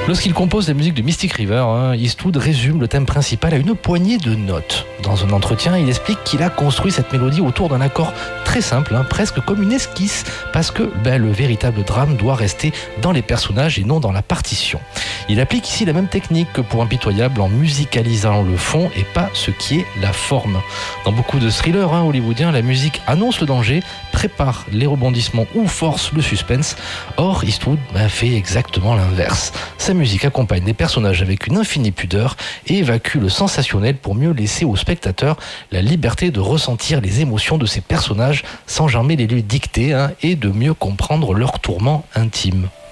Lorsqu'il compose la musique de Mystic River, Eastwood résume le thème principal à une poignée de notes. Dans un entretien, il explique qu'il a construit cette mélodie autour d'un accord très simple, presque comme une esquisse, parce que le véritable drame doit rester dans les personnages et non dans la partition. Il applique ici la même technique que pour Impitoyable en musicalisant le fond et pas ce qui est la forme. Dans beaucoup de thrillers hollywoodiens, la musique annonce le danger, prépare les rebondissements ou force le suspense. Or, Eastwood fait exactement l'inverse. Sa musique accompagne les personnages avec une infinie pudeur et évacue le sensationnel pour mieux laisser au spectateur la liberté de ressentir les émotions de ces personnages sans jamais les lui dicter et de mieux comprendre leurs tourments intimes.